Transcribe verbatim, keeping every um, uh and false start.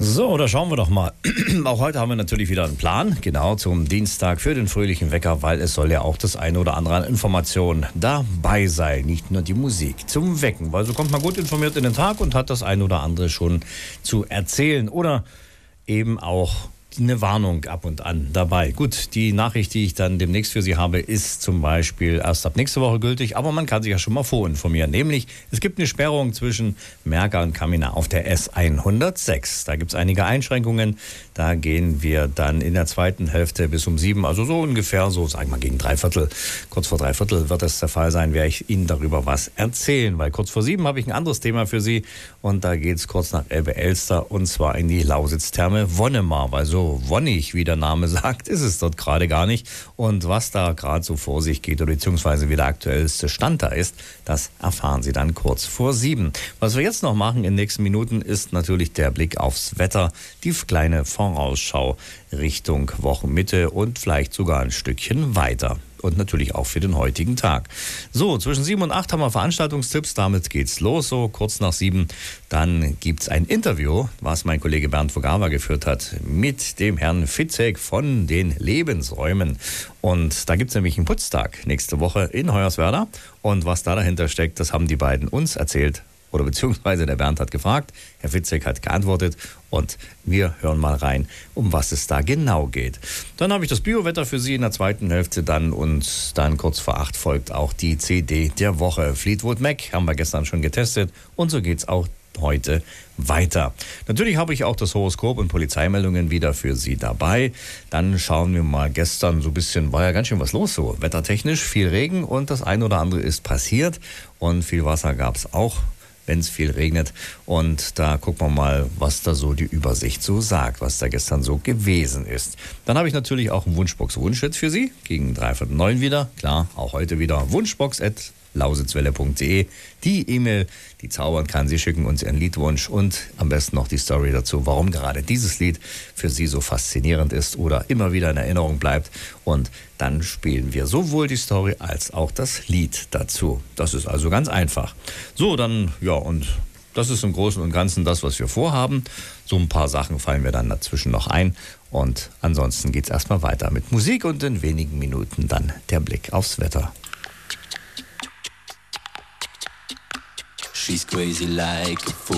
So, da schauen wir doch mal. Auch heute haben wir natürlich wieder einen Plan, genau zum Dienstag für den fröhlichen Wecker, weil es soll ja auch das eine oder andere an Informationen dabei sein, nicht nur die Musik zum Wecken, weil so kommt man gut informiert in den Tag und hat das eine oder andere schon zu erzählen oder eben auch eine Warnung ab und an dabei. Gut, die Nachricht, die ich dann demnächst für Sie habe, ist zum Beispiel erst ab nächste Woche gültig, aber man kann sich ja schon mal vorinformieren. Nämlich, es gibt eine Sperrung zwischen Merker und Kamina auf der S hundertsechs. Da gibt es einige Einschränkungen. Da gehen wir dann in der zweiten Hälfte bis um sieben, also so ungefähr, so sagen wir mal gegen drei Viertel, kurz vor drei Viertel wird das der Fall sein, werde ich Ihnen darüber was erzählen, weil kurz vor sieben habe ich ein anderes Thema für Sie und da geht es kurz nach Elbe-Elster und zwar in die Lausitztherme Wonnemar, weil so wonnig, wie der Name sagt, ist es dort gerade gar nicht. Und was da gerade so vor sich geht oder beziehungsweise wie der aktuellste Stand da ist, das erfahren Sie dann kurz vor sieben. Was wir jetzt noch machen in den nächsten Minuten ist natürlich der Blick aufs Wetter, die kleine Vorausschau Richtung Wochenmitte und vielleicht sogar ein Stückchen weiter. Und natürlich auch für den heutigen Tag. So, zwischen sieben und acht haben wir Veranstaltungstipps. Damit geht's los, so kurz nach sieben. Dann gibt's ein Interview, was mein Kollege Bernd Vogava geführt hat, mit dem Herrn Fitzek von den Lebensräumen. Und da gibt's nämlich einen Putztag nächste Woche in Hoyerswerda. Und was da dahinter steckt, das haben die beiden uns erzählt. Oder beziehungsweise der Bernd hat gefragt, Herr Fitzek hat geantwortet und wir hören mal rein, um was es da genau geht. Dann habe ich das Biowetter für Sie in der zweiten Hälfte dann und dann kurz vor acht folgt auch die C D der Woche. Fleetwood Mac haben wir gestern schon getestet und so geht's auch heute weiter. Natürlich habe ich auch das Horoskop und Polizeimeldungen wieder für Sie dabei. Dann schauen wir mal, gestern so ein bisschen, war ja ganz schön was los so, wettertechnisch, viel Regen und das ein oder andere ist passiert und viel Wasser gab es auch, wenn es viel regnet. Und da gucken wir mal, was da so die Übersicht so sagt, was da gestern so gewesen ist. Dann habe ich natürlich auch einen Wunschbox-Wunsch jetzt für Sie, gegen dreiviertel neun wieder. Klar, auch heute wieder wunschbox at lausitzwelle punkt de. Die E-Mail, die zaubern kann. Sie schicken uns Ihren Liedwunsch und am besten noch die Story dazu, warum gerade dieses Lied für Sie so faszinierend ist oder immer wieder in Erinnerung bleibt. Und dann spielen wir sowohl die Story als auch das Lied dazu. Das ist also ganz einfach. So, dann, ja, und das ist im Großen und Ganzen das, was wir vorhaben. So ein paar Sachen fallen mir dann dazwischen noch ein. Und ansonsten geht es erstmal weiter mit Musik und in wenigen Minuten dann der Blick aufs Wetter. She's crazy like a fool.